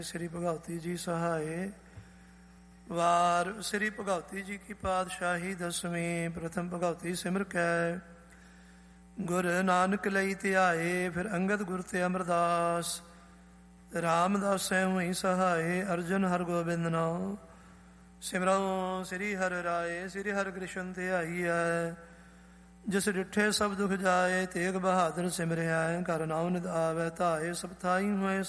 ਸ੍ਰੀ ਭਗਵਤੀ ਜੀ ਸਹਾਏ। ਵਾਰ ਸ੍ਰੀ ਭਗਵਤੀ ਜੀ ਕੀ ਪਾਤਸ਼ਾਹੀ ਦਸਵੀਂ। ਪ੍ਰਥਮ ਭਗਵਤੀ ਸਿਮਰ ਕੈ ਗੁਰ ਨਾਨਕ ਲਈ ਧਿਆਏ। ਫਿਰ ਅੰਗਦ ਗੁਰ ਤੇ ਅਮਰਦਾਸ ਰਾਮਦਾਸੈ ਹੋਈ ਸਹਾਏ। ਅਰਜਨ ਹਰ ਗੋਬਿੰਦ ਨਾਉ ਸਿਮਰਉ ਸ੍ਰੀ ਹਰਿ ਰਾਏ। ਸ੍ਰੀ ਹਰਿ ਕ੍ਰਿਸ਼ਨ ਧਿਆਈਐ ਜਿਸ ਡਿਠੇ ਸਭ ਦੁਖ ਜਾਏ। ਤੇਗ ਬਹਾਦਰ ਸਿਮਰਿਆ ਘਰ ਨਾਉ ਨਿਧ ਆਵੈ ਧਾਏ। ਸਭ ਥਾਈ ਹੋਏ